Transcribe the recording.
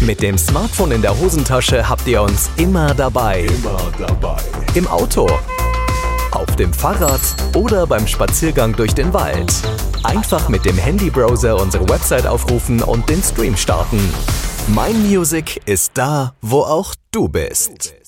Mit dem Smartphone in der Hosentasche habt ihr uns immer dabei. Im Auto, auf dem Fahrrad oder beim Spaziergang durch den Wald. Einfach mit dem Handybrowser unsere Website aufrufen und den Stream starten. Mein Music ist da, wo auch du bist.